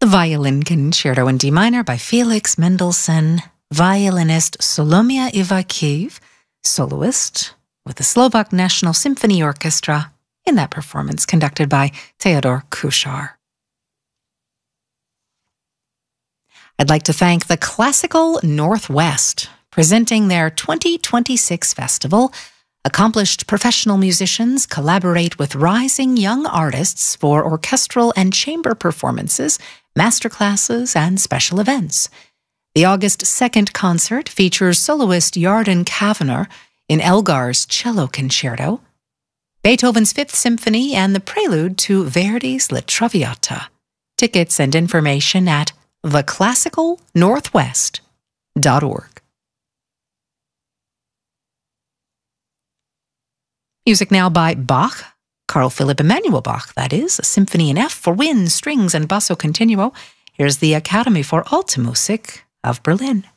The Violin Concerto in D minor by Felix Mendelssohn, violinist Solomia Ivakiv, soloist with the Slovak National Symphony Orchestra, in that performance conducted by Theodor Kuchar. I'd like to thank the Classical Northwest, presenting their 2026 festival. Accomplished professional musicians collaborate with rising young artists for orchestral and chamber performances, masterclasses, and special events. The August 2nd concert features soloist Yarden Kavanagh in Elgar's Cello Concerto, Beethoven's Fifth Symphony, and the prelude to Verdi's La Traviata. Tickets and information at theclassicalnorthwest.org. Music now by Bach, Carl Philipp Emanuel Bach, that is, a symphony in F for wind, strings, and basso continuo. Here's the Academy for Alte Musik of Berlin.